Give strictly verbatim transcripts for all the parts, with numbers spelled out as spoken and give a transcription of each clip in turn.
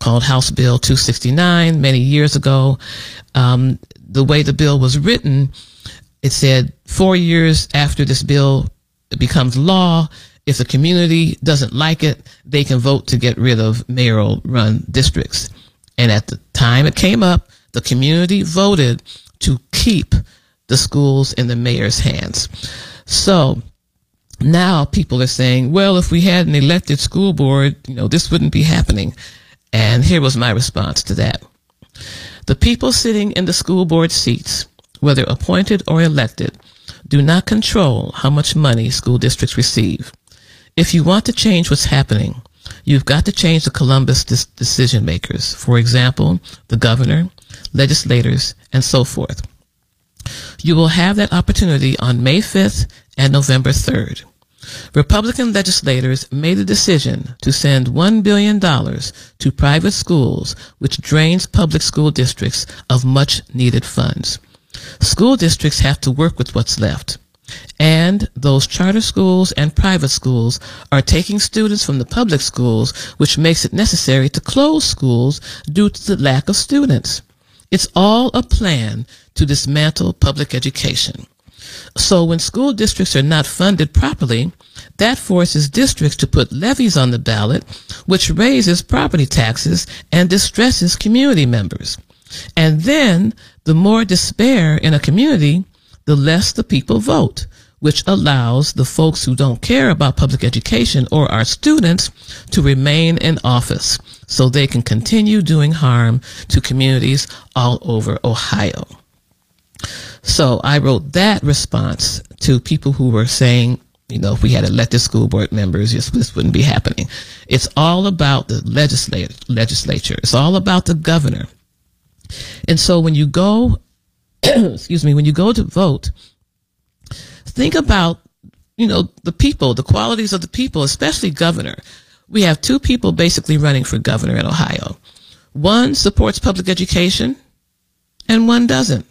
called House Bill two sixty-nine many years ago. Um, the way the bill was written, it said four years after this bill becomes law, if the community doesn't like it, they can vote to get rid of mayoral-run districts. And at the time it came up, the community voted to keep the schools in the mayor's hands. So now people are saying, well, if we had an elected school board, you know, this wouldn't be happening. And here was my response to that. The people sitting in the school board seats, whether appointed or elected, do not control how much money school districts receive. If you want to change what's happening, you've got to change the Columbus dis- decision makers. For example, the governor, legislators, and so forth. You will have that opportunity on May fifth and November third. Republican legislators made a decision to send one billion dollars to private schools, which drains public school districts of much needed funds. School districts have to work with what's left. And those charter schools and private schools are taking students from the public schools, which makes it necessary to close schools due to the lack of students. It's all a plan to dismantle public education. So when school districts are not funded properly, that forces districts to put levies on the ballot, which raises property taxes and distresses community members. And then the more despair in a community, the less the people vote, which allows the folks who don't care about public education or our students to remain in office so they can continue doing harm to communities all over Ohio. So I wrote that response to people who were saying, you know, if we had elected school board members, this, this wouldn't be happening. It's all about the legislature, legislature. It's all about the governor. And so when you go, excuse me, when you go to vote, think about, you know, the people, the qualities of the people, especially governor. We have two people basically running for governor in Ohio. One supports public education and one doesn't.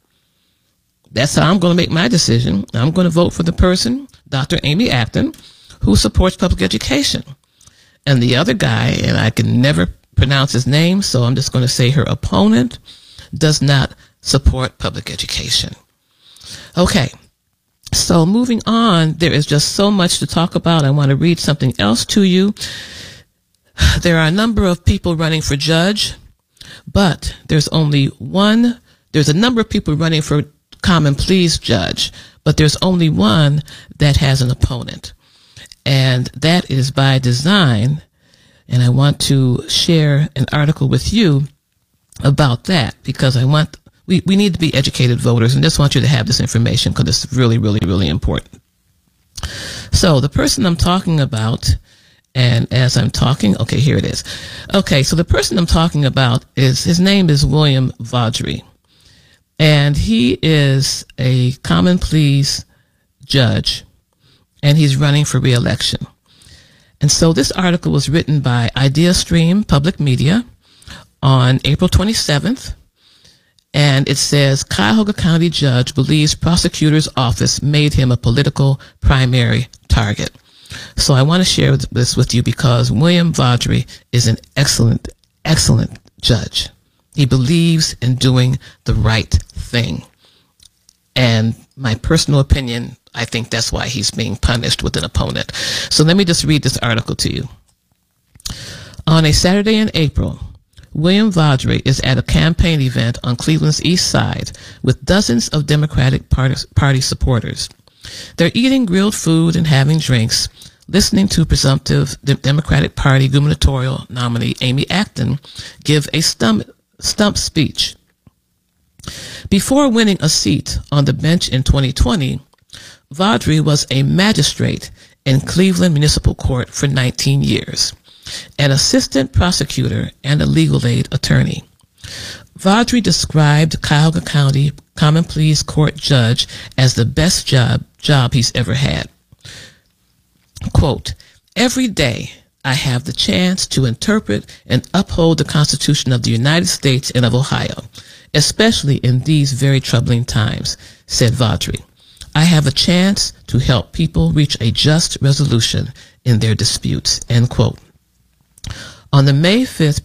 That's how I'm going to make my decision. I'm going to vote for the person, Doctor Amy Acton, who supports public education. And the other guy, and I can never pronounce his name, so I'm just going to say her opponent, does not support public education. Okay, so moving on, there is just so much to talk about. I want to read something else to you. There are a number of people running for judge, but there's only one, there's a number of people running for common pleas judge, but there's only one that has an opponent. And that is by design. And I want to share an article with you about that because I want, we, we need to be educated voters and just want you to have this information because it's really, really, really important. So the person I'm talking about, and as I'm talking, okay, here it is. Okay, so the person I'm talking about is, his name is William Vaudry. And he is a common pleas judge, and he's running for re-election. And so this article was written by IdeaStream Public Media on April twenty-seventh, and it says, Cuyahoga County judge believes prosecutor's office made him a political primary target. So I want to share this with you because William Vaudry is an excellent, excellent judge. He believes in doing the right thing. And my personal opinion, I think that's why he's being punished with an opponent. So let me just read this article to you. On a Saturday in April, William Vaudry is at a campaign event on Cleveland's east side with dozens of Democratic Party supporters. They're eating grilled food and having drinks, listening to presumptive Democratic Party gubernatorial nominee Amy Acton give a stump stump speech. Before winning a seat on the bench in twenty twenty, Vaudry was a magistrate in Cleveland Municipal Court for nineteen years, an assistant prosecutor and a legal aid attorney. Vaudry described Cuyahoga County Common Pleas Court judge as the best job, job he's ever had. Quote, every day I have the chance to interpret and uphold the Constitution of the United States and of Ohio, especially in these very troubling times, said Vaudry. I have a chance to help people reach a just resolution in their disputes, end quote. On the May fifth